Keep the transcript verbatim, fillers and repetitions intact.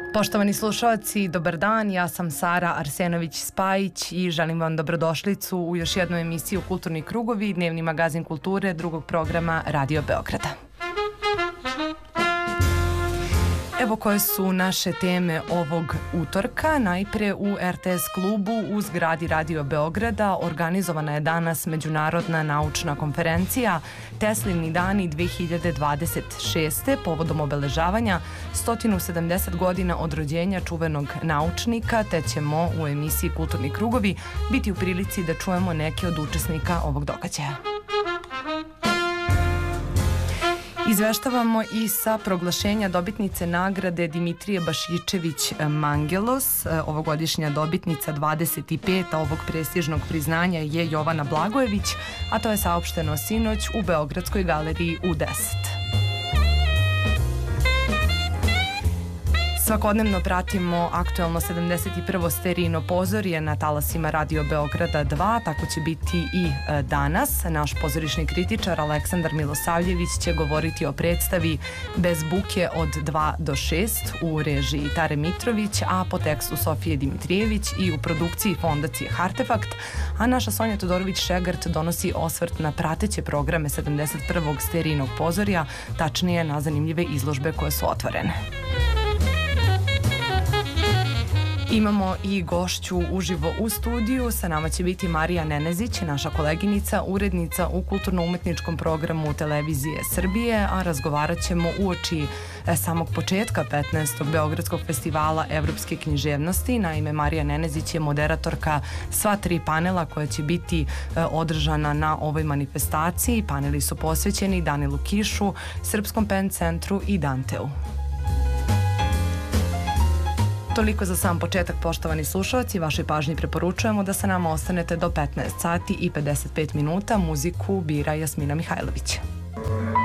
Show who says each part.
Speaker 1: Poštovani slušalci, dobar dan, ja sam Sara Arsenović-Spajić i želim vam dobrodošlicu u još jednu emisiju Kulturni krugovi, dnevni magazin kulture drugog programa Radio Beograda. Evo koje su naše teme ovog utorka. Najpre u R T S klubu u zgradi Radio Beograda organizovana je danas međunarodna naučna konferencija Teslini dani dve hiljade dvadeset šeste. povodom obeležavanja sto sedamdeset godina od rođenja čuvenog naučnika, te ćemo u emisiji Kulturni krugovi biti u prilici da čujemo neke od učesnika ovog događaja. Izveštavamo i sa proglašenja dobitnice nagrade Dimitrije Bašičević Mangelos. Ovogodišnja dobitnica dvadeset peta ovog prestižnog priznanja je Jovana Blagojević, a to je saopšteno sinoć u Beogradskoj galeriji U deset. Svakodnevno pratimo aktuelno sedamdeset prvo sterijno pozorje na talasima Radio Beograda dva, tako će biti i danas. Naš pozorišni kritičar Aleksandar Milosavljević će govoriti o predstavi Bez buke od dva do šest u režiji Tare Mitrović, a po tekstu Sofije Dimitrijević i u produkciji Fondacije Hartefakt, a naša Sonja Todorović-Šegart donosi osvrt na prateće programe sedamdeset prvog sterijnog pozorja, tačnije na zanimljive izložbe koje su otvorene. Imamo i gošću uživo u studiju. Sa nama će biti Marija Nenezić, naša koleginica, urednica u kulturno-umetničkom programu Televizije Srbije, a razgovarat ćemo uoči samog početka petnaestog Beogradskog festivala evropske književnosti. Naime, Marija Nenezić je moderatorka sva tri panela koja će biti održana na ovoj manifestaciji. Paneli su posvećeni Danilu Kišu, Srpskom pen centru i Danteu. Toliko za sam početak, poštovani slušalci. Vašoj pažnji preporučujemo da sa nama ostanete do petnaest sati i pedeset pet minuta. Muziku bira Jasmina Mihajlović.